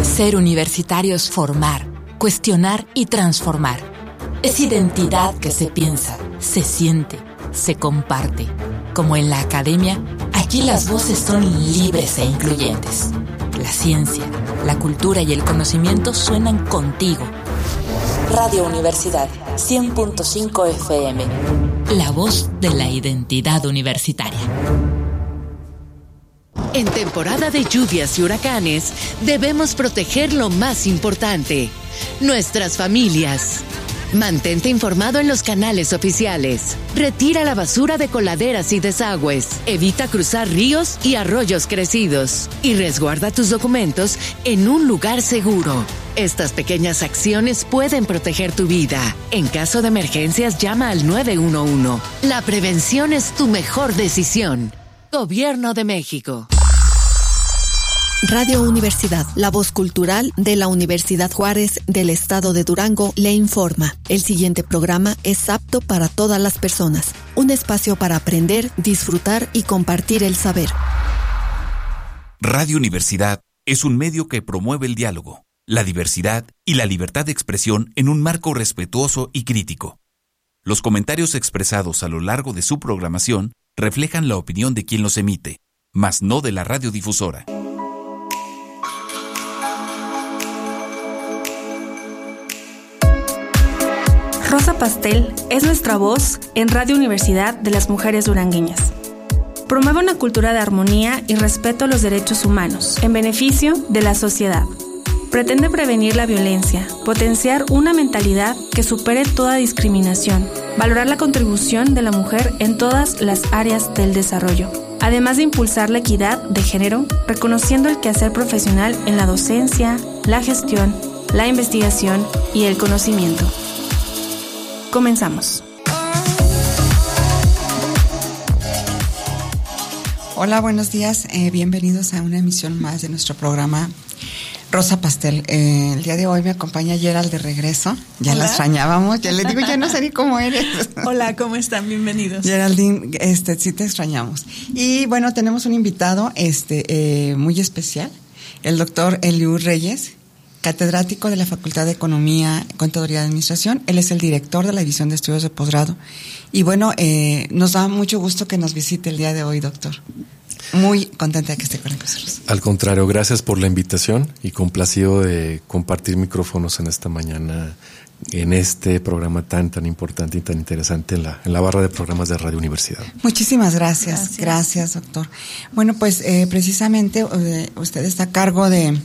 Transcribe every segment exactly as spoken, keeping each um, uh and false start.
Ser universitario es formar, cuestionar y transformar. Es identidad que se piensa, se siente, se comparte. Como en la academia, aquí las voces son libres e incluyentes. La ciencia, la cultura y el conocimiento suenan contigo. Radio Universidad, cien punto cinco F M. La voz de la identidad universitaria. En temporada de lluvias y huracanes, debemos proteger lo más importante: nuestras familias. Mantente informado en los canales oficiales. Retira la basura de coladeras y desagües. Evita cruzar ríos y arroyos crecidos. Y resguarda tus documentos en un lugar seguro. Estas pequeñas acciones pueden proteger tu vida. En caso de emergencias, llama al nueve uno uno. La prevención es tu mejor decisión. Gobierno de México. Radio Universidad, la voz cultural de la Universidad Juárez del Estado de Durango, le informa. El siguiente programa es apto para todas las personas. Un espacio para aprender, disfrutar y compartir el saber. Radio Universidad es un medio que promueve el diálogo, la diversidad y la libertad de expresión en un marco respetuoso y crítico. Los comentarios expresados a lo largo de su programación reflejan la opinión de quien los emite, mas no de la radiodifusora. Rosa Pastel es nuestra voz en Radio Universidad de las Mujeres Durangueñas. Promueve una cultura de armonía y respeto a los derechos humanos en beneficio de la sociedad. Pretende prevenir la violencia, potenciar una mentalidad que supere toda discriminación, valorar la contribución de la mujer en todas las áreas del desarrollo, además de impulsar la equidad de género, reconociendo el quehacer profesional en la docencia, la gestión, la investigación y el conocimiento. Comenzamos. Hola, buenos días. Eh, bienvenidos a una emisión más de nuestro programa Rosa Pastel. Eh, el día de hoy me acompaña Gerald de regreso. Ya Hola. La extrañábamos. Ya le digo, ya no sé ni cómo eres. Hola, ¿cómo están? Bienvenidos. Geraldine, este, sí te extrañamos. Y bueno, tenemos un invitado este, eh, muy especial, el doctor Eliú Reyes, catedrático de la Facultad de Economía, Contaduría y Administración. Él es el director de la División de Estudios de Posgrado. Y bueno, eh, nos da mucho gusto que nos visite el día de hoy, doctor. Muy contenta de que esté con nosotros. Al contrario, gracias por la invitación y complacido de compartir micrófonos en esta mañana, en este programa tan tan importante y tan interesante en la, en la barra de programas de Radio Universidad. Muchísimas gracias. Gracias, gracias doctor. Bueno, pues eh, precisamente eh, usted está a cargo de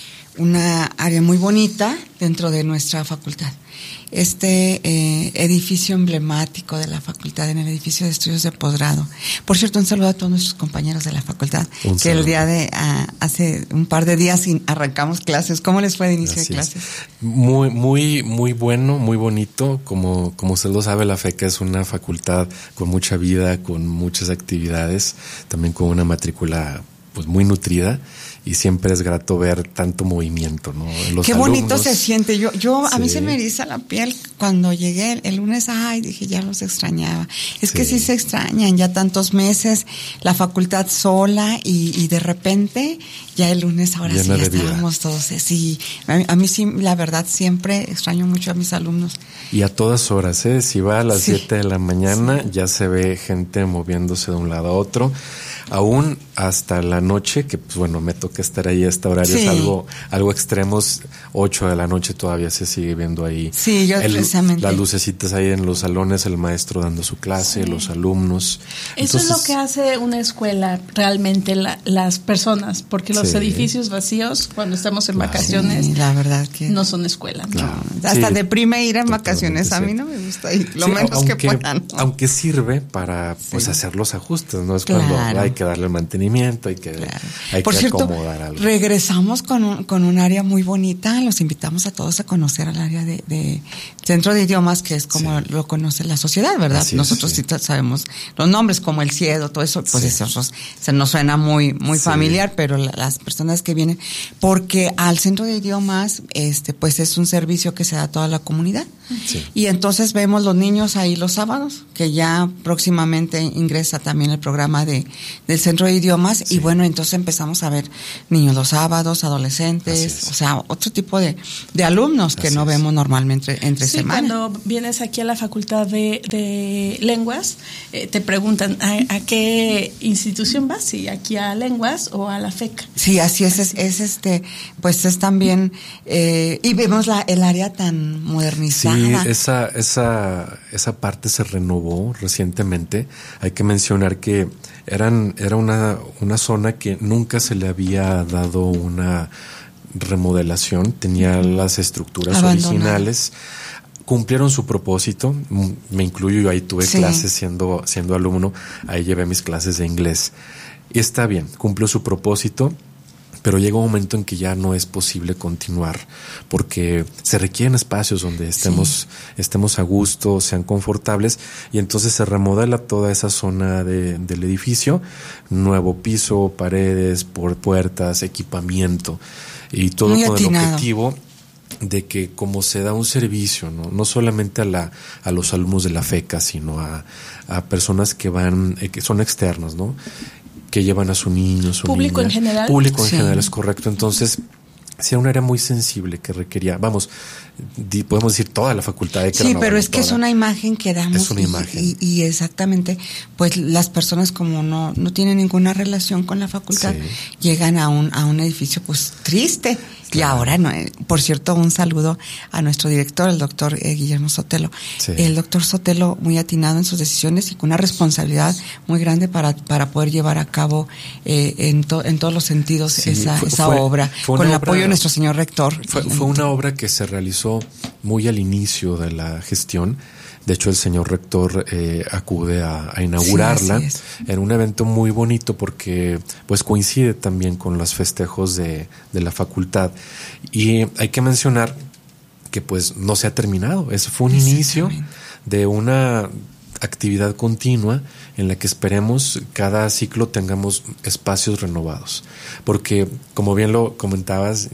una área muy bonita dentro de nuestra facultad. Este eh, edificio emblemático de la facultad, en el edificio de estudios de posgrado. Por cierto, un saludo a todos nuestros compañeros de la facultad, un que saludo. El día de, uh, hace un par de días arrancamos clases. ¿Cómo les fue de inicio Así de clases? Es. Muy, muy, muy bueno, muy bonito. Como, como usted lo sabe, la FECA es una facultad con mucha vida, con muchas actividades, también con una matrícula pues muy nutrida. Y siempre es grato ver tanto movimiento, ¿no? Los Qué alumnos, bonito se siente. Yo, yo, sí. a mí se me eriza la piel cuando llegué el, el lunes. Ay, dije, ya los extrañaba. Es sí. que sí se extrañan, ya tantos meses, la facultad sola y, y de repente, ya el lunes ahora Llena sí ya estábamos todos. Sí, a mí, a mí sí, la verdad, siempre extraño mucho a mis alumnos. Y a todas horas, ¿eh? Si va a las sí. siete de la mañana, sí. ya se ve gente moviéndose de un lado a otro. Aún hasta la noche, que pues bueno, me toca estar ahí a este horario, sí. es algo, algo extremos, ocho de la noche todavía se sigue viendo ahí. Sí, yo el, precisamente. Las lucecitas ahí en los salones, el maestro dando su clase, sí. los alumnos. Eso Entonces, es lo que hace una escuela realmente, la, las personas, porque los sí. edificios vacíos, cuando estamos en claro. vacaciones, sí, la verdad que no son escuelas. Claro. No. Hasta sí, deprime ir en vacaciones, a mí no me gusta ir, lo sí, menos aunque, que puedan. Aunque sirve para pues sí. hacer los ajustes, ¿no? Es claro. cuando hay que darle mantenimiento, hay que, claro. hay Por que cierto, acomodar algo. Regresamos con un, con un área muy bonita, los invitamos a todos a conocer al área de, de Centro de Idiomas, que es como sí. lo conoce la sociedad, ¿verdad? Así Nosotros es, sí. sí sabemos los nombres como el CIEDO, todo eso, pues sí. eso se nos suena muy, muy sí. familiar, pero la, las personas que vienen, porque al Centro de Idiomas, este, pues es un servicio que se da a toda la comunidad. Sí. Y entonces vemos los niños ahí los sábados, que ya próximamente ingresa también el programa de del Centro de Idiomas, sí. Y bueno, entonces empezamos a ver niños los sábados, adolescentes, o sea, otro tipo de, de alumnos que Así no es. vemos normalmente entre sí, semana. Cuando vienes aquí a la Facultad de, de Lenguas, eh, te preguntan ¿a, a qué institución vas? Si aquí a Lenguas o a la FEC. Sí, así es, es, es este, pues es también, eh, y vemos la, el área tan modernizada. Sí, esa, esa, esa parte se renovó recientemente. Hay que mencionar que eran, era una, una zona que nunca se le había dado una remodelación, tenía las estructuras Abandonado. originales. Cumplieron su propósito, me incluyo, yo ahí tuve sí. clases siendo, siendo alumno, ahí llevé mis clases de inglés. Y está bien, cumplió su propósito, pero llega un momento en que ya no es posible continuar, porque se requieren espacios donde estemos, sí. estemos a gusto, sean confortables, y entonces se remodela toda esa zona de, del edificio, nuevo piso, paredes, por puertas, equipamiento, y todo Muy con atinado. el objetivo de que como se da un servicio, no, no solamente a la a los alumnos de la FECA, sino a, a personas que van, eh, que son externos, ¿no? Que llevan a su niño, su público niña. en general. Público en sí. general, es correcto. Entonces, sí, era un área muy sensible que requería, vamos, di, podemos decir toda la facultad de Sí, pero es que toda. es una imagen que damos. Es una y, imagen. Y, y exactamente, pues las personas como no, no tienen ninguna relación con la facultad, sí. llegan a un, a un edificio pues triste. Claro. Y ahora, no, por cierto, un saludo a nuestro director, el doctor eh, Guillermo Sotelo. Sí. El doctor Sotelo muy atinado en sus decisiones y con una responsabilidad muy grande para, para poder llevar a cabo eh, en, to, en todos los sentidos sí, esa, fue, esa fue, obra, fue con el obra, apoyo de nuestro señor rector. Fue, fue una obra que se realizó muy al inicio de la gestión. De hecho, el señor rector eh, acude a, a inaugurarla sí, en un evento muy bonito porque pues coincide también con los festejos de, de la facultad. Y hay que mencionar que pues no se ha terminado. Eso fue un inicio de una actividad continua en la que esperemos cada ciclo tengamos espacios renovados. Porque, como bien lo comentabas,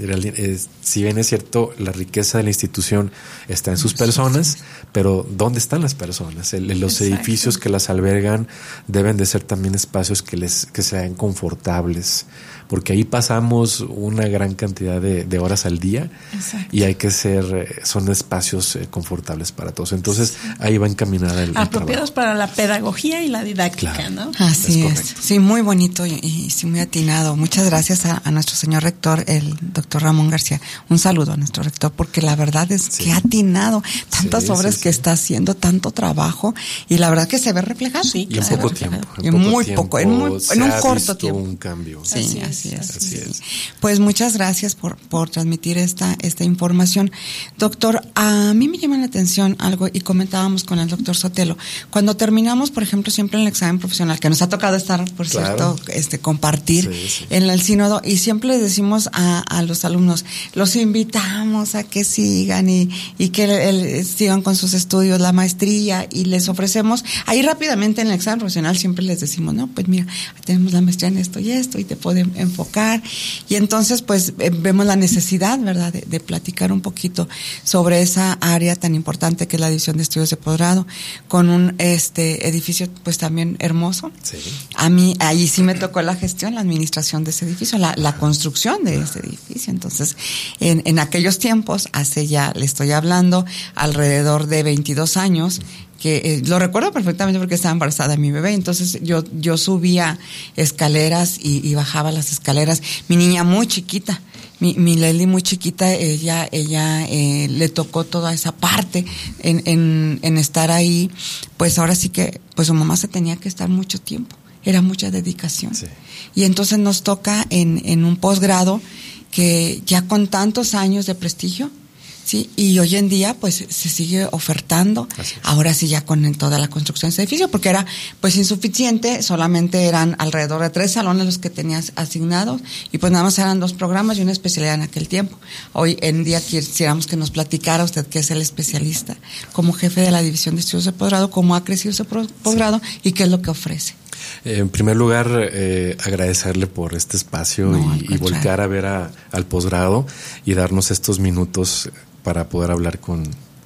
si bien es cierto, la riqueza de la institución está en sus personas, pero ¿dónde están las personas? El, los Exacto. edificios que las albergan deben de ser también espacios que les que sean confortables, porque ahí pasamos una gran cantidad de, de horas al día. Exacto. Y hay que ser, son espacios eh, confortables para todos. Entonces, sí. ahí va encaminada el, el apropiados trabajo. Para la pedagogía y la didáctica, claro. ¿no? Así es, es. Sí, muy bonito y, y sí, muy atinado. Muchas gracias a, a nuestro señor rector, el doctor Ramón García. Un saludo a nuestro rector, porque la verdad es sí. que ha atinado tantas sí, obras sí, que sí. está haciendo, tanto trabajo, y la verdad que se ve reflejado. Sí, y en poco tiempo. En, en muy tiempo, poco, en, muy, en un corto tiempo. Un cambio. Sí, así es. Así es, así es. Pues muchas gracias por, por transmitir esta, esta información. Doctor, a mí me llama la atención algo, y comentábamos con el doctor Sotelo. Cuando terminamos, por ejemplo, siempre en el examen profesional, que nos ha tocado estar, por claro. cierto, este compartir sí, sí. en el sínodo, y siempre les decimos a, a los alumnos, los invitamos a que sigan y, y que el, el, sigan con sus estudios, la maestría, y les ofrecemos, ahí rápidamente en el examen profesional siempre les decimos, no, pues mira, tenemos la maestría en esto y esto, y te pueden enfocar, y entonces pues eh, vemos la necesidad, ¿verdad?, de, de platicar un poquito sobre esa área tan importante que es la División de Estudios de Posgrado, con un este edificio pues también hermoso. Sí. A mí, ahí sí me tocó la gestión, la administración de ese edificio, la, la construcción de ese edificio. Entonces, en, en aquellos tiempos, hace ya, le estoy hablando, alrededor de veintidós años, que eh, lo recuerdo perfectamente porque estaba embarazada de mi bebé, entonces yo yo subía escaleras y, y bajaba las escaleras, mi niña muy chiquita, mi, mi Leli muy chiquita, ella ella eh, le tocó toda esa parte en, en, en estar ahí, pues ahora sí que, pues su mamá se tenía que estar mucho tiempo, era mucha dedicación. Sí. Y entonces nos toca en, en un posgrado que ya con tantos años de prestigio, sí, y hoy en día pues se sigue ofertando, ahora sí ya con toda la construcción de ese edificio, porque era pues insuficiente, solamente eran alrededor de tres salones los que tenías asignados, y pues nada más eran dos programas y una especialidad en aquel tiempo. Hoy en día quisiéramos que nos platicara usted, que es el especialista, como jefe de la División de Estudios de Posgrado, cómo ha crecido ese posgrado sí. y qué es lo que ofrece. En primer lugar, eh, agradecerle por este espacio no, y, y voltear a ver a, al posgrado y darnos estos minutos para poder hablar con,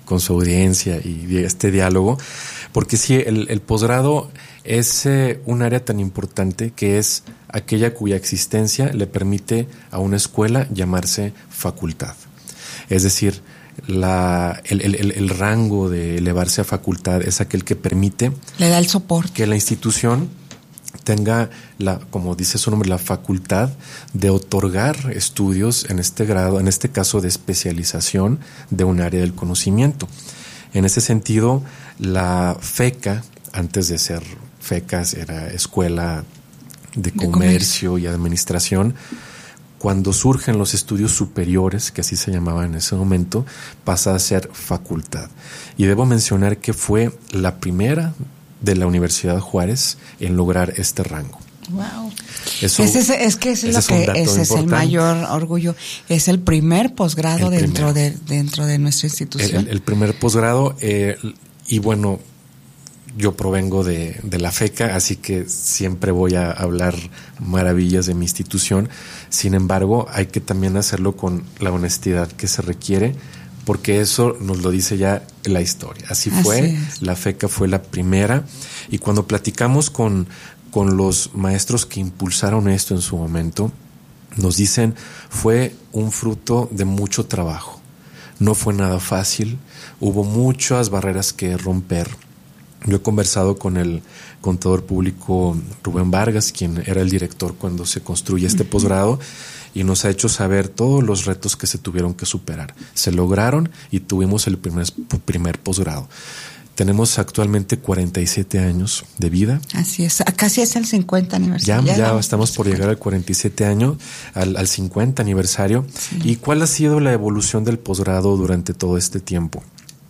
con su audiencia y este diálogo, porque sí, el, el posgrado es eh, un área tan importante que es aquella cuya existencia le permite a una escuela llamarse facultad. Es decir, la, el, el, el rango de elevarse a facultad es aquel que permite... Le da el soporte. Que la institución tenga, la, como dice su nombre, la facultad de otorgar estudios en este grado, en este caso de especialización de un área del conocimiento. En ese sentido, la FECA, antes de ser FECAS, era Escuela de, de comercio, comercio y Administración. Cuando surgen los estudios superiores, que así se llamaba en ese momento, pasa a ser facultad. Y debo mencionar que fue la primera de la Universidad Juárez en lograr este rango. Wow. Eso, es, es, es que ese es, lo es que ese importante. Es el mayor orgullo. Es el primer posgrado el dentro de dentro de nuestra institución. El, el primer posgrado eh, y bueno, yo provengo de, de la FECA, así que siempre voy a hablar maravillas de mi institución. Sin embargo, hay que también hacerlo con la honestidad que se requiere, porque eso nos lo dice ya la historia. Así, Así fue, es. La FECA fue la primera, y cuando platicamos con, con los maestros que impulsaron esto en su momento, nos dicen, fue un fruto de mucho trabajo. No fue nada fácil, hubo muchas barreras que romper. Yo he conversado con el contador público Rubén Vargas, quien era el director cuando se construye este uh-huh. posgrado, y nos ha hecho saber todos los retos que se tuvieron que superar. Se lograron y tuvimos el primer, primer posgrado. Tenemos actualmente cuarenta y siete años de vida. Así es, casi es el cincuenta aniversario. Ya, ya, ya estamos por llegar al cuarenta y siete años, al, al cincuenta aniversario. Sí. ¿Y cuál ha sido la evolución del posgrado durante todo este tiempo?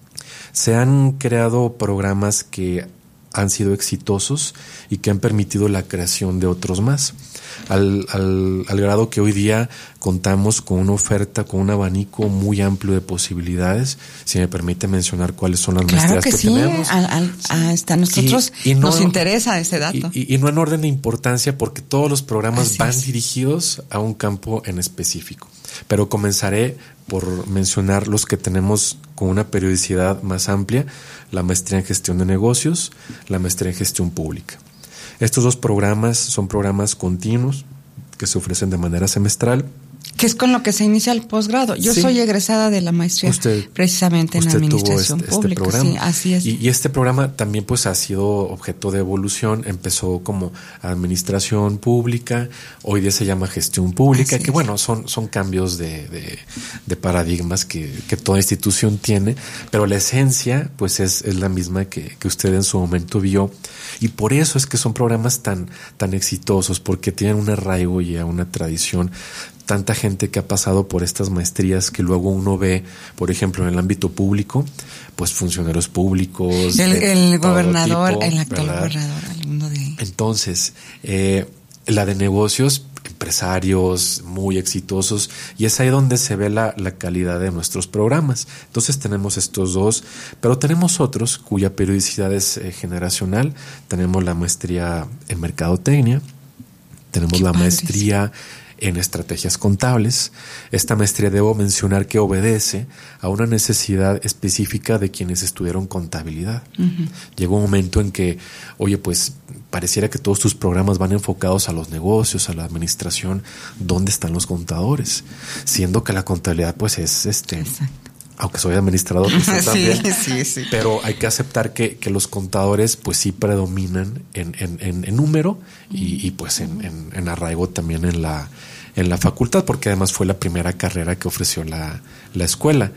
Se han creado programas que han sido exitosos y que han permitido la creación de otros más, al, al, al grado que hoy día contamos con una oferta, con un abanico muy amplio de posibilidades. Si me permite mencionar cuáles son las claro maestrías que, que sí. tenemos. Al, al, hasta a nosotros y, y no, nos interesa ese dato. Y, y, y no en orden de importancia, porque todos los programas Así van es. dirigidos a un campo en específico. Pero comenzaré por mencionar los que tenemos con una periodicidad más amplia: la maestría en gestión de negocios, la maestría en gestión pública. Estos dos programas son programas continuos que se ofrecen de manera semestral. Que es con lo que se inicia el posgrado. Yo sí. soy egresada de la maestría usted, precisamente en administración este, pública. Este programa. Sí, así es. Y, y este programa también pues ha sido objeto de evolución. Empezó como administración pública, hoy día se llama gestión pública, así que es. bueno, son, son cambios de, de, de paradigmas que, que toda institución tiene, pero la esencia pues es, es la misma que, que usted en su momento vio. Y por eso es que son programas tan, tan exitosos, porque tienen un arraigo y una tradición. Tanta gente que ha pasado por estas maestrías que luego uno ve, por ejemplo, en el ámbito público, pues funcionarios públicos. El, el gobernador, tipo, el actual ¿verdad? gobernador, alumno de... Entonces, eh, la de negocios, empresarios muy exitosos, y es ahí donde se ve la, la calidad de nuestros programas. Entonces tenemos estos dos, pero tenemos otros cuya periodicidad es eh, generacional. Tenemos la maestría en mercadotecnia, tenemos Qué la padres. maestría en estrategias contables. Esta maestría debo mencionar que obedece a una necesidad específica de quienes estudiaron contabilidad. Uh-huh. Llegó un momento en que, oye, pues pareciera que todos tus programas van enfocados a los negocios, a la administración. ¿Dónde están los contadores? Siendo que la contabilidad pues es este... Exacto. Aunque soy administrador, pues también, sí, sí, sí. pero hay que aceptar que, que los contadores pues sí predominan en, en, en, en número y, y pues en, en, en arraigo también en la, en la facultad, porque además fue la primera carrera que ofreció la, la escuela.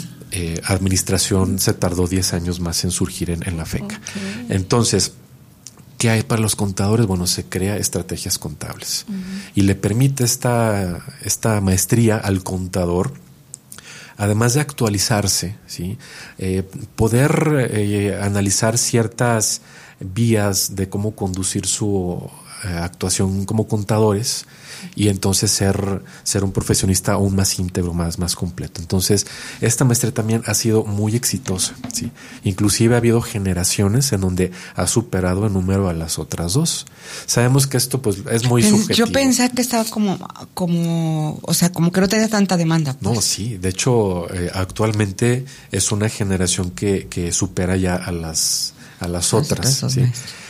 Eh, administración se tardó diez años más en surgir en, en la FECA. Okay. Entonces, ¿qué hay para los contadores? Bueno, se crea estrategias contables uh-huh. y le permite esta, esta maestría al contador, además de actualizarse, ¿sí? eh, poder eh, analizar ciertas vías de cómo conducir su eh, actuación como contadores y entonces ser, ser un profesionista aún más íntegro, más, más completo. Entonces, esta maestría también ha sido muy exitosa, ¿sí? Inclusive ha habido generaciones en donde ha superado en número a las otras dos. Sabemos que esto pues es muy Pens- subjetivo. Yo pensé que estaba como, como, o sea, como que no tenía tanta demanda. Pues. No, sí. De hecho, eh, actualmente es una generación que, que supera ya a las, a las otras, ¿sí?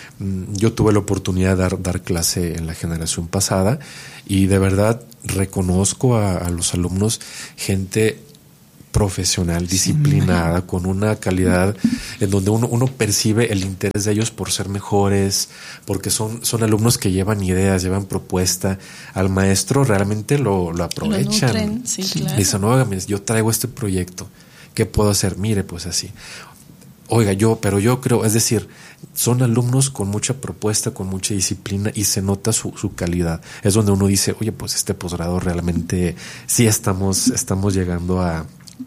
Yo tuve la oportunidad de dar, dar clase en la generación pasada y de verdad reconozco a, a los alumnos gente profesional, disciplinada, sí, con una calidad en donde uno, uno percibe el interés de ellos por ser mejores, porque son, son alumnos que llevan ideas, llevan propuesta. Al maestro realmente lo, lo aprovechan. Lo nutren, sí, claro. Dicen, oiga, yo traigo este proyecto, ¿qué puedo hacer? Mire, pues así. Oiga, yo, pero yo creo, es decir, son alumnos con mucha propuesta, con mucha disciplina y se nota su, su calidad. Es donde uno dice, oye, pues este posgrado realmente sí estamos, estamos llegando a,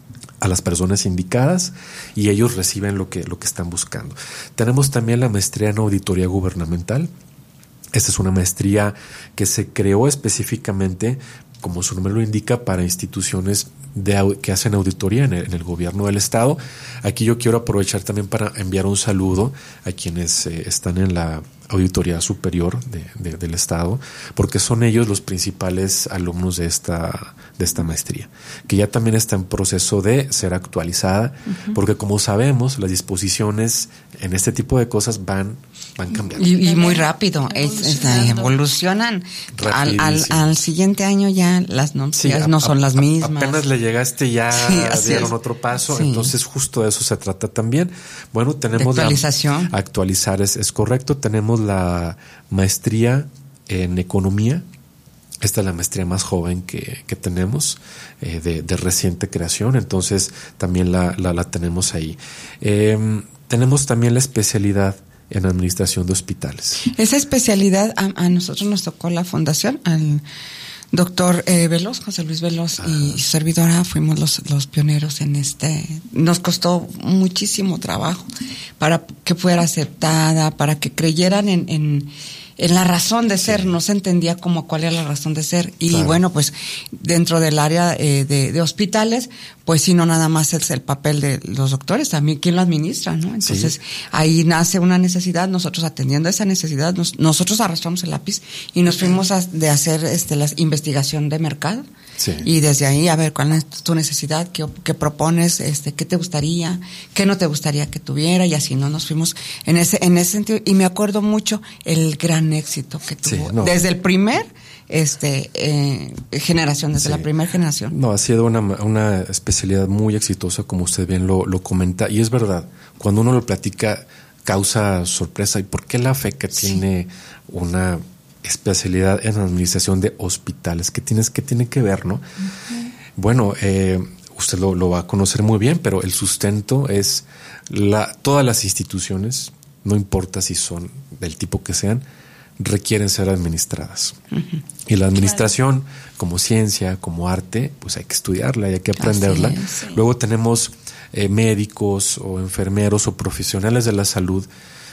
a las personas indicadas y ellos reciben lo que, lo que están buscando. Tenemos también la maestría en auditoría gubernamental. Esta es una maestría que se creó específicamente, como su nombre lo indica, para instituciones de, que hacen auditoría en el, en el gobierno del estado. Aquí yo quiero aprovechar también para enviar un saludo a quienes eh, están en la auditoría superior de, de, del estado, porque son ellos los principales alumnos de esta, de esta maestría, que ya también está en proceso de ser actualizada, uh-huh. porque como sabemos, las disposiciones en este tipo de cosas van, van cambiando. Y, y muy rápido, es, es, evolucionan. Al, al, al siguiente año ya las normas sí, no a, son las mismas. Apenas le llegaste ya sí, dieron es. otro paso, sí. Entonces justo de eso se trata también. Bueno, tenemos de actualización. La, actualizar es, es correcto. Tenemos la maestría en economía. Esta es la maestría más joven que, que tenemos, eh, de, de reciente creación, entonces también la, la, la tenemos ahí. Eh, tenemos también la especialidad en administración de hospitales. Esa especialidad a, a nosotros nos tocó la fundación, al doctor eh, Veloz, José Luis Veloz ah. y su servidora fuimos los, los pioneros en este. Nos costó muchísimo trabajo para que fuera aceptada, para que creyeran en, en, en la razón de ser. Sí. No se entendía como cuál era la razón de ser. Y claro. Bueno, pues dentro del área eh, de, de hospitales, pues sí, no nada más es el papel de los doctores, también quién lo administra, ¿no? Entonces sí. Ahí nace una necesidad, nosotros atendiendo esa necesidad, nos, nosotros arrastramos el lápiz y nos fuimos a, de hacer este la investigación de mercado. Sí. Y desde ahí, a ver, cuál es tu necesidad, qué, qué propones, este, qué te gustaría, qué no te gustaría que tuviera, y así no nos fuimos en ese, en ese sentido. Y me acuerdo mucho el gran éxito que tuvo, sí, no. desde el primer este eh, generación, desde sí. la primera generación. No, ha sido una, una especialidad muy exitosa, como usted bien lo, lo comenta, y es verdad, cuando uno lo platica causa sorpresa. ¿Y por qué la F E C sí. tiene una especialidad en administración de hospitales? ¿Qué tienes, qué tiene que ver, no? Uh-huh. Bueno, eh, usted lo, lo va a conocer muy bien, pero el sustento es la, todas las instituciones, no importa si son del tipo que sean, requieren ser administradas. Uh-huh. Y la administración, claro. como ciencia, como arte, pues hay que estudiarla y hay que aprenderla. Es, sí. Luego tenemos eh, médicos o enfermeros o profesionales de la salud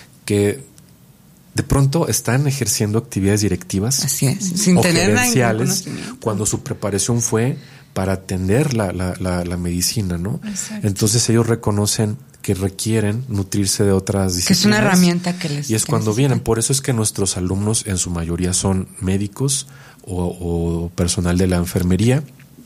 que de pronto están ejerciendo actividades directivas. Así es, sin o tener gerenciales, cuando su preparación fue para atender la, la, la, la medicina, ¿no? Exacto. Entonces ellos reconocen que requieren nutrirse de otras disciplinas. Que es una herramienta que les... Y es cuando vienen. Por eso es que nuestros alumnos en su mayoría son médicos o, o personal de la enfermería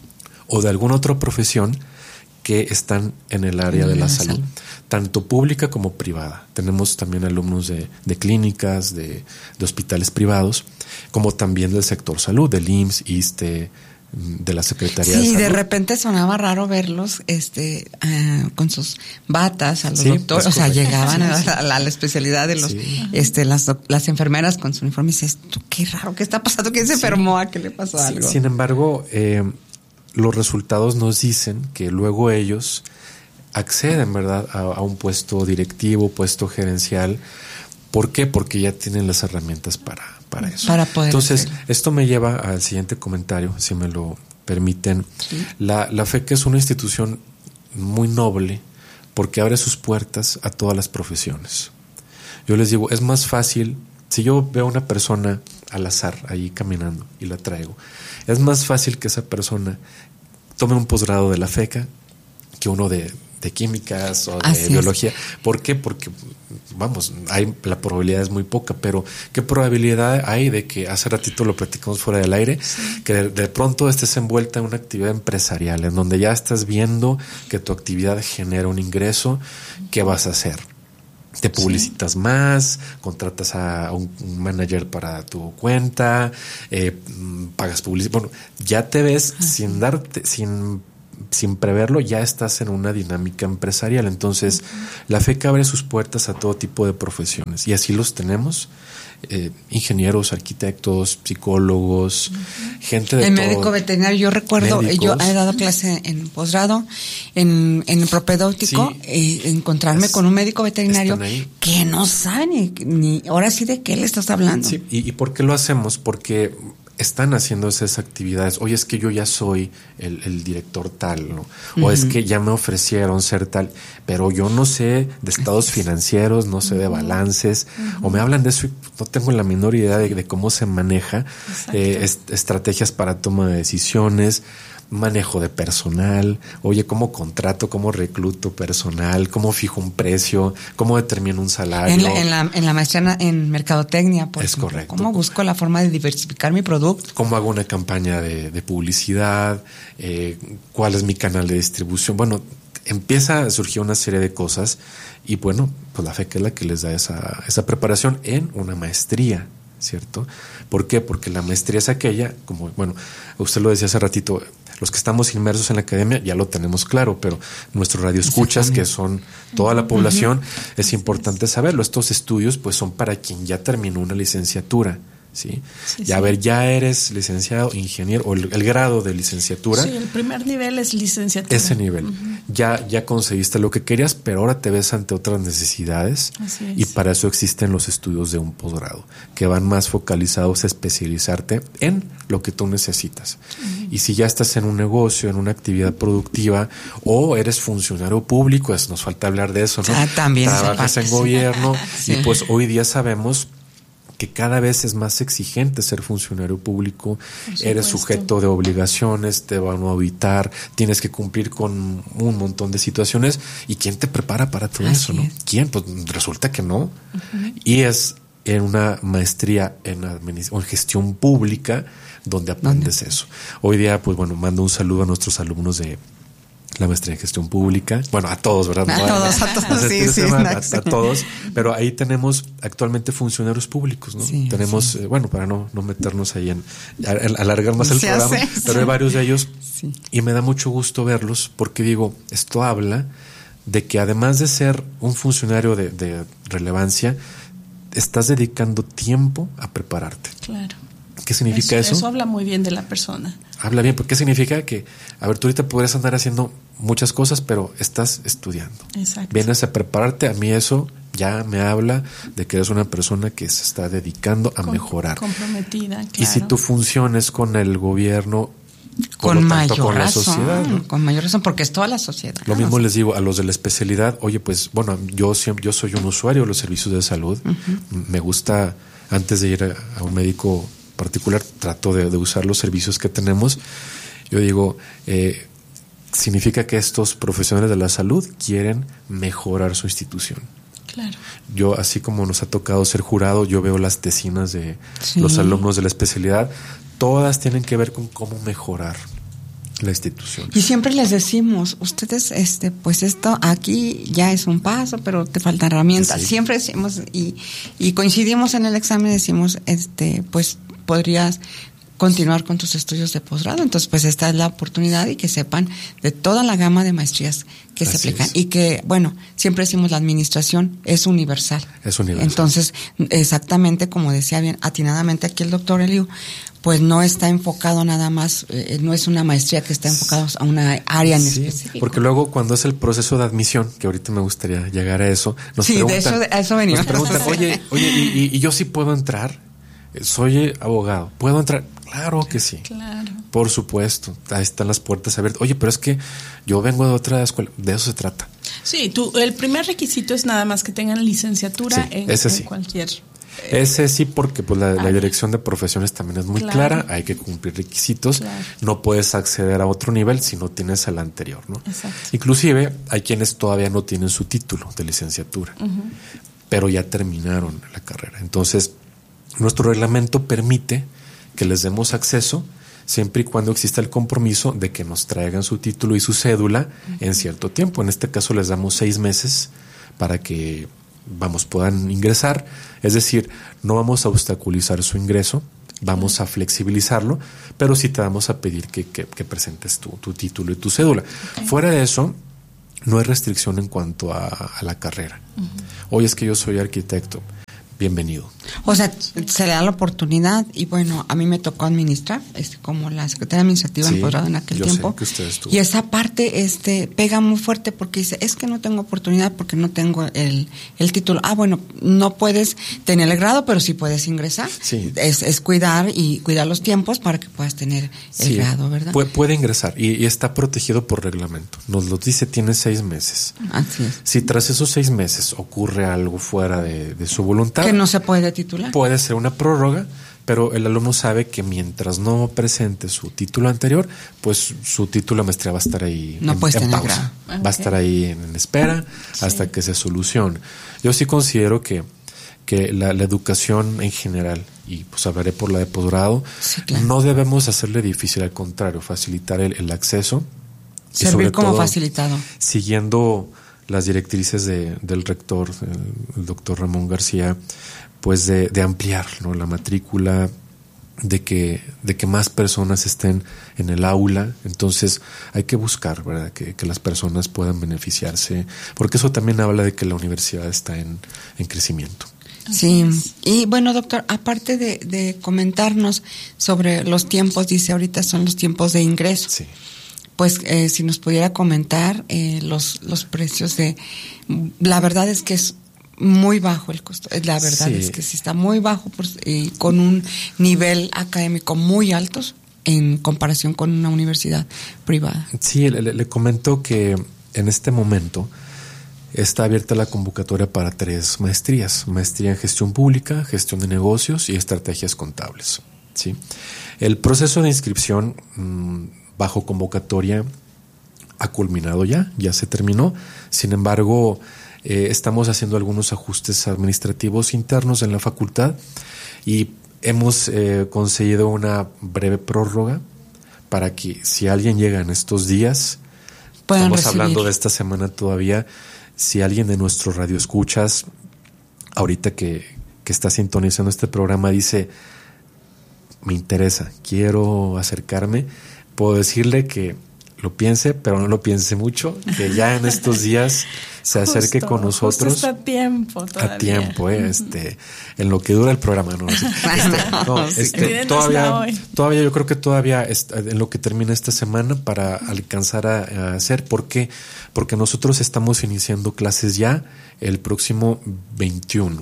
o de alguna otra profesión que están en el área de la salud, tanto pública como privada. Tenemos también alumnos de, de clínicas, de, de hospitales privados, como también del sector salud, del I M S S, ISSSTE, de la Secretaría sí, de Salud. Sí, de repente sonaba raro verlos este uh, con sus batas a los sí, doctores, o sea, llegaban sí, sí. A, la, a la especialidad de los sí. este las las enfermeras con su uniforme y dices, qué raro, ¿qué está pasando? ¿Quién se sí. enfermó? ¿A qué le pasó sí, algo? Sin embargo, eh, los resultados nos dicen que luego ellos acceden, ¿verdad?, a, a un puesto directivo, puesto gerencial. ¿Por qué? Porque ya tienen las herramientas para, para eso. Para poder Entonces, hacerlo. Esto me lleva al siguiente comentario, si me lo permiten. Sí. La, la F E C es una institución muy noble porque abre sus puertas a todas las profesiones. Yo les digo, es más fácil Si yo veo una persona al azar ahí caminando y la traigo, es más fácil que esa persona tome un posgrado de la FECA que uno de, de químicas o de Así biología. Es. ¿Por qué? Porque, vamos, hay, la probabilidad es muy poca, pero ¿qué probabilidad hay de que hace ratito lo platicamos fuera del aire? Sí. Que de, de pronto estés envuelta en una actividad empresarial, en donde ya estás viendo que tu actividad genera un ingreso. ¿Qué vas a hacer? Te publicitas sí. más, contratas a un manager para tu cuenta, eh, pagas publicidad. Bueno, ya te ves Ajá. sin darte, sin, sin preverlo, ya estás en una dinámica empresarial. Entonces, uh-huh. la FECA abre sus puertas a todo tipo de profesiones y así los tenemos. Eh, ingenieros, arquitectos, psicólogos, uh-huh. gente de el todo. médico veterinario, yo recuerdo, médicos. Yo he dado clase en posgrado, en, en el propedéutico, sí. eh, encontrarme es, con un médico veterinario que no sabe ni, ni ahora sí de qué le estás hablando. Sí, y, y ¿por qué lo hacemos? Porque están haciendo esas actividades. Oye, es que yo ya soy el, el director tal, ¿no? O uh-huh. es que ya me ofrecieron ser tal, pero yo no sé de estados financieros, no sé uh-huh. de balances, uh-huh. o me hablan de eso y no tengo la menor idea de, de cómo se maneja eh, est- estrategias para toma de decisiones, manejo de personal, oye, cómo contrato, cómo recluto personal, cómo fijo un precio, cómo determino un salario. En la, en la, en la maestría en mercadotecnia, por es ejemplo, correcto. ¿Cómo busco la forma de diversificar mi producto? ¿Cómo hago una campaña de, de publicidad? Eh, ¿Cuál es mi canal de distribución? Bueno, empieza a surgir una serie de cosas y bueno, pues la FECA es la que les da esa, esa preparación en una maestría, ¿cierto? ¿Por qué? Porque la maestría es aquella, como, bueno, usted lo decía hace ratito, los que estamos inmersos en la academia ya lo tenemos claro, pero nuestros radioescuchas, que son toda la población, uh-huh. es importante saberlo. Estos estudios pues son para quien ya terminó una licenciatura, ¿sí? Sí, y a sí. ver, ya eres licenciado, ingeniero, o el, el grado de licenciatura. Sí, el primer nivel es licenciatura. Ese nivel. Uh-huh. Ya, ya conseguiste lo que querías, pero ahora te ves ante otras necesidades. Así es. Y para eso existen los estudios de un posgrado, que van más focalizados a especializarte en lo que tú necesitas. Uh-huh. Y si ya estás en un negocio, en una actividad productiva, o eres funcionario público, es, nos falta hablar de eso, ¿no? Ah, también. Trabajas en gobierno, sí. y pues hoy día sabemos que cada vez es más exigente ser funcionario público, eres sujeto de obligaciones, te van a auditar, tienes que cumplir con un montón de situaciones. ¿Y quién te prepara para todo Así eso? ¿No? ¿Quién? Pues resulta que no. Uh-huh. Y es en una maestría en, administ- en gestión pública donde aprendes ¿Dónde? Eso. Hoy día, pues bueno, mando un saludo a nuestros alumnos de la maestría en gestión pública, bueno, a todos, ¿verdad? A no, todos, a todos, sí, sí, a, a, a todos, pero ahí tenemos actualmente funcionarios públicos, ¿no? Sí, tenemos, sí. Eh, bueno, para no, no meternos ahí en, a, alargar más el Se programa, hace, pero sí. hay varios de ellos sí. y me da mucho gusto verlos porque digo, esto habla de que además de ser un funcionario de, de relevancia, estás dedicando tiempo a prepararte. Claro. ¿Qué significa eso, eso? Eso habla muy bien de la persona. Habla bien, porque ¿qué significa? Que, a ver, tú ahorita podrías andar haciendo muchas cosas, pero estás estudiando. Exacto. Vienes a prepararte. A mí eso ya me habla de que eres una persona que se está dedicando a Com- mejorar. Comprometida, claro. Y si tu función es con el gobierno, con mayor con razón, la sociedad, ¿no? Con mayor razón, porque es toda la sociedad. Lo mismo les digo a los de la especialidad, oye, pues, bueno, yo siempre, yo soy un usuario de los servicios de salud. Uh-huh. Me gusta, antes de ir a, a un médico particular, trato de, de usar los servicios que tenemos. Yo digo, eh, significa que estos profesionales de la salud quieren mejorar su institución. Claro. Yo, así como nos ha tocado ser jurado, yo veo las tesinas de sí. los alumnos de la especialidad, todas tienen que ver con cómo mejorar la institución. Y siempre les decimos, ustedes, este, pues esto aquí ya es un paso, pero te faltan herramientas. Sí. Siempre decimos, y, y coincidimos en el examen, decimos, este, pues podrías continuar con tus estudios de posgrado. Entonces, pues esta es la oportunidad y que sepan de toda la gama de maestrías que Así se aplican. Es. Y que, bueno, siempre decimos la administración es universal. Es universal. Entonces, exactamente como decía bien atinadamente aquí el doctor Eliu, pues no está enfocado nada más, eh, no es una maestría que está enfocada a una área en sí, específico. Porque luego cuando es el proceso de admisión, que ahorita me gustaría llegar a eso, nos sí, preguntan, de eso, de, a eso venimos. Nos preguntan, oye, oye, ¿y, y yo sí puedo entrar? Soy abogado, ¿puedo entrar? Claro que sí. Claro. Por supuesto, ahí están las puertas abiertas. Oye, pero es que yo vengo de otra escuela, de eso se trata. Sí, tú, el primer requisito es nada más que tengan licenciatura sí, en, ese en sí. cualquier Ese sí, porque pues la, la dirección de profesiones también es muy claro. clara, hay que cumplir requisitos, claro. no puedes acceder a otro nivel si no tienes el anterior, ¿no? Exacto. Inclusive hay quienes todavía no tienen su título de licenciatura, uh-huh. pero ya terminaron la carrera. Entonces, nuestro reglamento permite que les demos acceso siempre y cuando exista el compromiso de que nos traigan su título y su cédula uh-huh. en cierto tiempo. En este caso les damos seis meses para que vamos, puedan ingresar, es decir, no vamos a obstaculizar su ingreso, vamos a flexibilizarlo, pero sí te vamos a pedir que, que, que presentes tu, tu título y tu cédula. Okay. Fuera de eso, no hay restricción en cuanto a, a la carrera. Uh-huh. Oye, es que yo soy arquitecto. Bienvenido. O sea, se le da la oportunidad y bueno, a mí me tocó administrar este, como la secretaria administrativa sí, en posgrado en aquel yo tiempo. Sé que usted estuvo. Y esa parte este pega muy fuerte porque dice, es que no tengo oportunidad porque no tengo el, el título. Ah, bueno, no puedes tener el grado, pero sí puedes ingresar. Sí. Es, es cuidar y cuidar los tiempos para que puedas tener el sí, grado, ¿verdad? Puede, puede ingresar y, y está protegido por reglamento. Nos lo dice, tiene seis meses. Así es. Si tras esos seis meses ocurre algo fuera de, de su voluntad, que no se puede titular. Puede ser una prórroga, pero el alumno sabe que mientras no presente su título anterior, pues su título de maestría va a estar ahí no en, puedes en tener pausa. Okay. Va a estar ahí en, en espera sí. hasta que se solucione. Yo sí considero que, que la, la educación en general, y pues hablaré por la de posgrado, sí, claro. no debemos hacerle difícil, al contrario, facilitar el, el acceso. Servir y sobre como todo, facilitado. Siguiendo las directrices de, del rector, el, el doctor Ramón García, pues de, de ampliar, ¿no?, la matrícula, de que, de que más personas estén en el aula. Entonces hay que buscar, ¿verdad?, que, que las personas puedan beneficiarse, porque eso también habla de que la universidad está en, en crecimiento. Sí, y bueno, doctor, aparte de, de comentarnos sobre los tiempos, dice ahorita son los tiempos de ingreso. Sí. Pues eh, si nos pudiera comentar eh, los, los precios de... La verdad es que es muy bajo el costo, la verdad sí. es que sí está muy bajo por, eh, con un nivel académico muy alto en comparación con una universidad privada. Sí, le, le comento que en este momento está abierta la convocatoria para tres maestrías: maestría en gestión pública, gestión de negocios y estrategias contables. ¿Sí? El proceso de inscripción mmm, bajo convocatoria ha culminado ya, ya se terminó. Sin embargo, Eh, estamos haciendo algunos ajustes administrativos internos en la facultad y hemos eh, conseguido una breve prórroga para que si alguien llega en estos días, puedan estamos recibir. Hablando de esta semana todavía, si alguien de nuestro radio escuchas, ahorita que, que está sintonizando este programa, dice, me interesa, quiero acercarme, puedo decirle que lo piense, pero no lo piense mucho, que ya en estos días se acerque justo, con nosotros. Justo está a tiempo todavía. A tiempo, eh, este, en lo que dura el programa, ¿no? Este, no, este, sí, todavía, todavía yo creo que todavía está en lo que termina esta semana para alcanzar a, a hacer. ¿Por qué? Porque nosotros estamos iniciando clases ya el próximo veintiuno.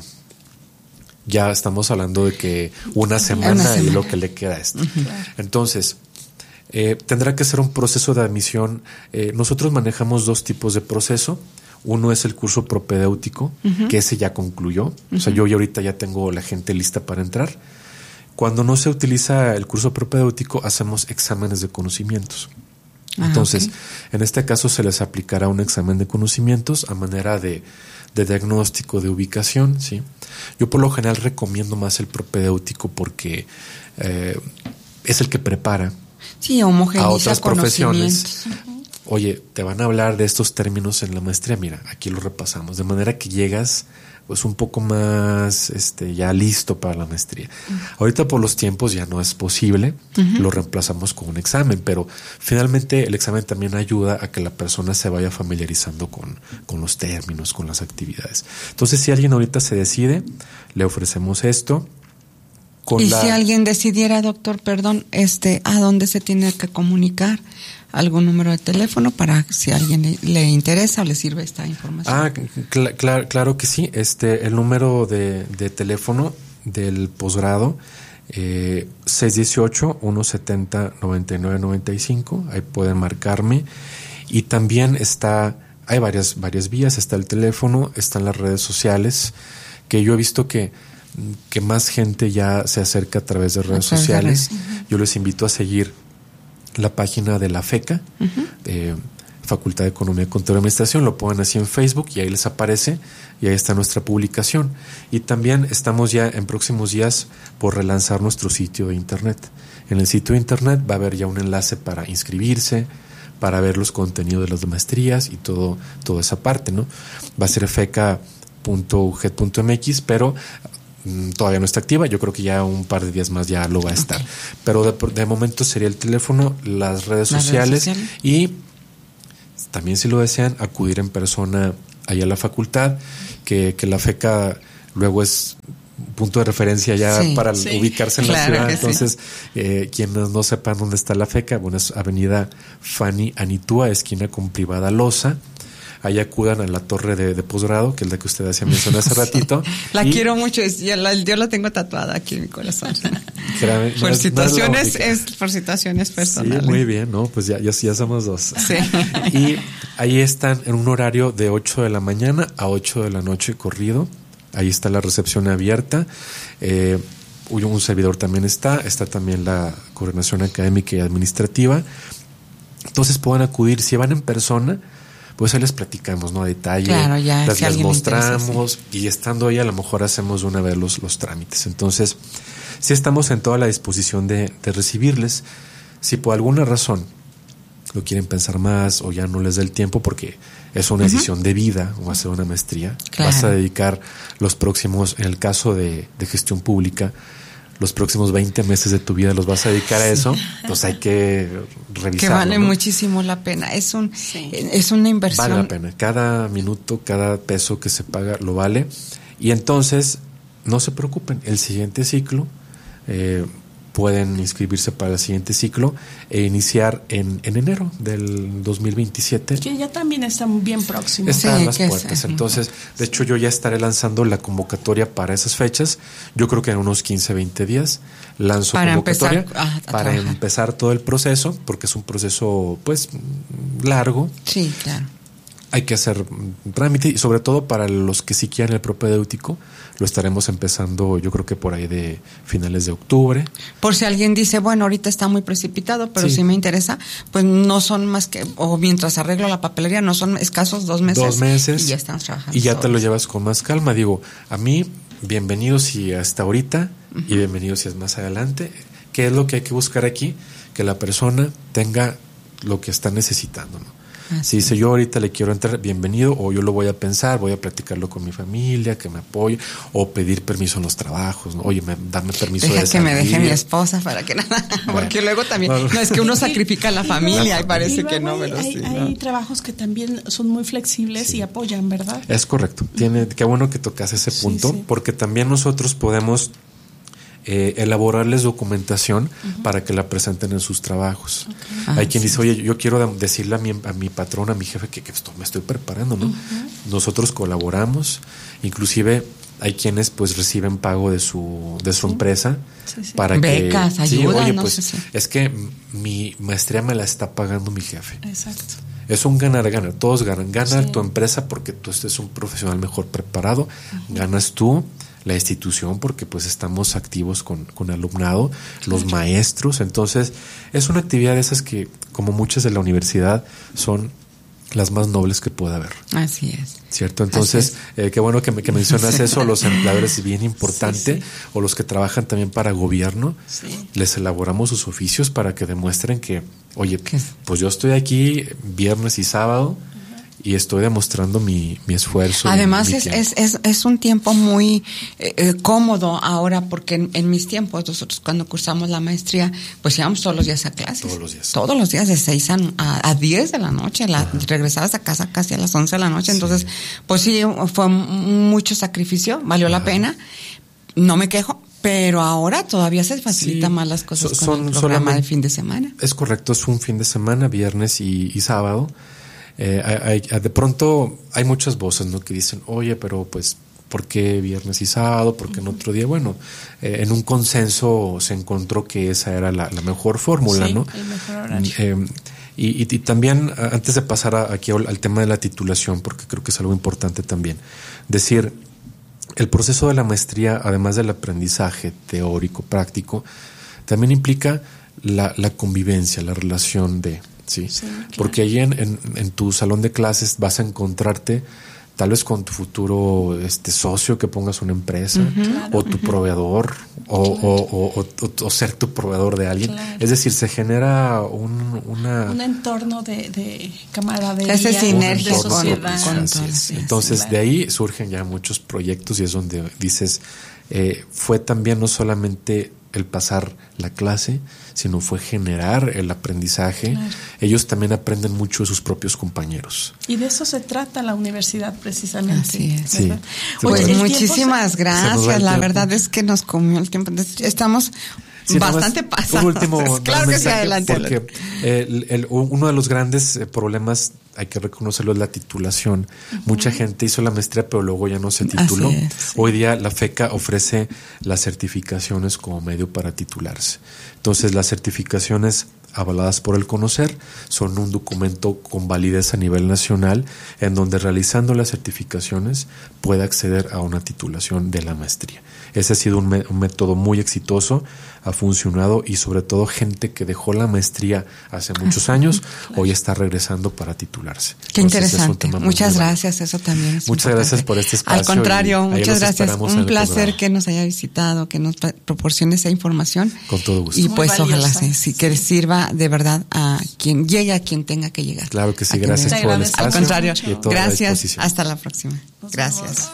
Ya estamos hablando de que una semana, una semana. Y lo que le queda a esto. Uh-huh. Entonces, Eh, tendrá que ser un proceso de admisión. Eh, nosotros manejamos dos tipos de proceso. Uno es el curso propedéutico, uh-huh. que ese ya concluyó. Uh-huh. O sea, yo ya ahorita ya tengo la gente lista para entrar. Cuando no se utiliza el curso propedéutico, hacemos exámenes de conocimientos. Ah, Entonces, okay. en este caso se les aplicará un examen de conocimientos a manera de, de diagnóstico, de ubicación, ¿sí? Yo por lo general recomiendo más el propedéutico porque eh, es el que prepara sí, homogeniza a otras profesiones. Uh-huh. Oye, te van a hablar de estos términos en la maestría, mira, aquí lo repasamos, de manera que llegas pues un poco más este ya listo para la maestría. Uh-huh. Ahorita por los tiempos ya no es posible, uh-huh. lo reemplazamos con un examen, pero finalmente el examen también ayuda a que la persona se vaya familiarizando con, con los términos, con las actividades. Entonces, si alguien ahorita se decide, le ofrecemos esto. Con y la... si alguien decidiera, doctor, perdón, este, ¿a dónde se tiene que comunicar? ¿Algún número de teléfono para si a alguien le, le interesa o le sirve esta información? Ah, cl- cl- claro que sí. Este, el número de, de teléfono del posgrado, eh, seis uno ocho, uno siete cero, nueve nueve nueve cinco. Ahí pueden marcarme. Y también está, hay varias, varias vías. Está el teléfono, están las redes sociales, que yo he visto que que más gente ya se acerca a través de redes sociales. Uh-huh. Yo les invito a seguir la página de la FECA, uh-huh. eh, Facultad de Economía, Contaduría y Administración. Lo ponen así en Facebook y ahí les aparece y ahí está nuestra publicación. Y también estamos ya en próximos días por relanzar nuestro sitio de internet. En el sitio de internet va a haber ya un enlace para inscribirse, para ver los contenidos de las maestrías y todo, toda esa parte, ¿no? Va a ser feca punto u g e d punto m x, pero mmm, todavía no está activa. Yo creo que ya un par de días más ya lo va a estar. Okay. Pero de, de momento sería el teléfono, las redes las sociales, redes sociales y también, si lo desean, acudir en persona allá a la facultad, que, que la FECA luego es punto de referencia ya sí, para sí, ubicarse en claro la ciudad. Entonces, sí. eh, quienes no sepan dónde está la FECA, bueno, es Avenida Fanny Anitúa, esquina con Privada Loza. Ahí acudan a la torre de, de posgrado, que es la que usted hacía mencionar hace ratito. La y, quiero mucho, yo la, yo la tengo tatuada aquí en mi corazón. Créame, por, no situaciones, es, es por situaciones personales. Sí, muy bien, ¿no? Pues ya, ya, ya somos dos. Sí. Y ahí están en un horario de ocho de la mañana a ocho de la noche corrido. Ahí está la recepción abierta. Eh, un servidor también está. Está también la coordinación académica y administrativa. Entonces pueden acudir. Si van en persona, pues ahí les platicamos, ¿no? A detalle. Claro, ya, las, si las mostramos. Sí. Y estando ahí, a lo mejor hacemos de una vez los, los trámites. Entonces, sí estamos en toda la disposición de, de recibirles. Si por alguna razón lo quieren pensar más o ya no les da el tiempo porque es una decisión uh-huh. de vida o hacer una maestría, claro. vas a dedicar los próximos, en el caso de, de gestión pública, los próximos veinte meses de tu vida los vas a dedicar a eso, pues hay que revisarlo. Que vale, ¿no? muchísimo la pena, es un sí. es una inversión. Vale la pena, cada minuto, cada peso que se paga lo vale. Y entonces, no se preocupen, el siguiente ciclo, eh, pueden inscribirse para el siguiente ciclo e iniciar en, en enero del dos mil veintisiete. Que ya también están bien próximos. Están sí, las puertas. Es, Entonces, de hecho, yo ya estaré lanzando la convocatoria para esas fechas. Yo creo que en unos quince, veinte días lanzo para convocatoria empezar a, a para trabajar. empezar todo el proceso, porque es un proceso, pues, largo. Sí, claro. Hay que hacer trámite y sobre todo para los que sí quieran el propedéutico, lo estaremos empezando yo creo que por ahí de finales de octubre. Por si alguien dice, bueno, ahorita está muy precipitado, pero sí. si me interesa, pues no son más que, o mientras arreglo la papelería, no son escasos dos meses. Dos meses. Y ya estamos trabajando. Y ya todos. te lo llevas con más calma. Digo, a mí, bienvenido si hasta ahorita uh-huh. y bienvenido si es más adelante. ¿Qué es lo que hay que buscar aquí? Que la persona tenga lo que está necesitando, ¿no? Si dice yo ahorita le quiero entrar, bienvenido, o yo lo voy a pensar, voy a platicarlo con mi familia, que me apoye, o pedir permiso en los trabajos, ¿no? Oye, me, dame permiso Deja de que me deje mi esposa para que nada, bueno, porque luego también, no, no es que uno sacrifica a la familia y parece y que no, pero hay, sí. Hay ¿no? trabajos que también son muy flexibles sí. y apoyan, ¿verdad? Es correcto, tiene, qué bueno que tocas ese punto, sí, sí. porque también nosotros podemos Eh, elaborarles documentación uh-huh. para que la presenten en sus trabajos. Okay. Ah, Hay quien sí. dice, oye, yo quiero decirle a mi, a mi patrón, a mi jefe que, que esto me estoy preparando, ¿no? Uh-huh. Nosotros colaboramos, inclusive hay quienes pues reciben pago de su de su sí. empresa sí, sí. para becas, que ayuda, sí, oye, no pues sé si. es que mi maestría me la está pagando mi jefe. Exacto. Es un ganar-ganar, todos ganan. Gana sí. tu empresa porque tú estés un profesional mejor preparado, uh-huh. ganas tú, la institución porque pues estamos activos con, con alumnado, los maestros. Entonces es una actividad de esas que, como muchas de la universidad, son las más nobles que puede haber. Así es. ¿Cierto? Entonces, eh, qué bueno que, me, que mencionas eso. Los empleadores es bien importante, sí, sí. o los que trabajan también para gobierno, sí. les elaboramos sus oficios para que demuestren que, oye, pues yo estoy aquí viernes y sábado, y estoy demostrando mi, mi esfuerzo. Además mi es, es, es, es un tiempo muy eh, cómodo ahora, porque en, en mis tiempos, nosotros cuando cursamos la maestría, pues íbamos todos los días a clases. Todos los días. Todos los días de seis a, a diez de la noche. La, regresabas a casa casi a las once de la noche. Sí. Entonces, pues sí, fue mucho sacrificio, valió Ajá. la pena. No me quejo. Pero ahora todavía se facilita sí. más las cosas so, con son, el programa de fin de semana. Es correcto, es un fin de semana, viernes y, y sábado. Eh, hay, hay, de pronto hay muchas voces, ¿no? Que dicen, oye, pero pues, ¿por qué viernes y sábado? ¿Por qué en otro día? Bueno, eh, en un consenso se encontró que esa era la, la mejor fórmula, sí, ¿no? El mejor horario. Eh, y, y, y también, antes de pasar a, aquí al, al tema de la titulación, porque creo que es algo importante también, decir, El proceso de la maestría, además del aprendizaje teórico, práctico, también implica la, la convivencia, la relación de, ¿sí? sí claro. Porque allí en, en, en tu salón de clases vas a encontrarte tal vez con tu futuro este socio que pongas una empresa, uh-huh, claro, o tu uh-huh. proveedor, o, claro. o, o, o, o ser tu proveedor de alguien. Claro. Es decir, se genera un, una, un entorno de, de camaradería, esa sinergia de sociedad. Con, con, con, Entonces, claro. de ahí surgen ya muchos proyectos y es donde dices, eh, fue también no solamente el pasar la clase, sino fue generar el aprendizaje. Claro. Ellos también aprenden mucho de sus propios compañeros. Y de eso se trata la universidad precisamente. Así es. Sí. Pues Oye, muchísimas se... gracias. La verdad es que nos comió el tiempo. Estamos sí, bastante pasados. Un último claro que sí, adelante. Porque el, el, uno de los grandes problemas, hay que reconocerlo, es la titulación. Uh-huh. Mucha gente hizo la maestría, pero luego ya no se tituló. Es, sí. Hoy día la FECA ofrece las certificaciones como medio para titularse. Entonces, las certificaciones avaladas por el CONOCER son un documento con validez a nivel nacional en donde realizando las certificaciones puede acceder a una titulación de la maestría. Ese ha sido un, me- un método muy exitoso, ha funcionado y sobre todo gente que dejó la maestría hace muchos años, claro. hoy está regresando para titularse. Qué Entonces, interesante. Muchas gracias, eso también es Muchas importante. gracias por este espacio. Al contrario, muchas gracias. Un placer que nos haya visitado, que nos proporcione esa información. Con todo gusto. Y pues ojalá sí, sí, que sí. sirva de verdad a quien llegue, a quien tenga que llegar. Claro que sí, gracias por el espacio. Al contrario, gracias. Hasta la próxima. Gracias.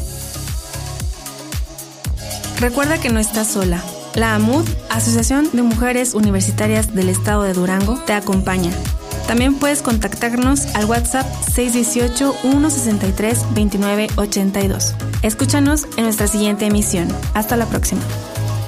Recuerda que no estás sola. La A M U D, Asociación de Mujeres Universitarias del Estado de Durango, te acompaña. También puedes contactarnos al WhatsApp seis uno ocho, uno seis tres, dos nueve ocho dos. Escúchanos en nuestra siguiente emisión. Hasta la próxima.